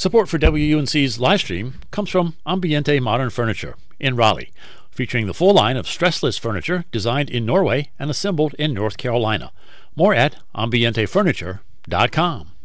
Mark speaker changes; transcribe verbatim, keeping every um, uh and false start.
Speaker 1: Support for W U N C's live stream comes from Ambiente Modern Furniture in Raleigh, featuring the full line of stressless furniture designed in Norway and assembled in North Carolina. More at ambiente furniture dot com.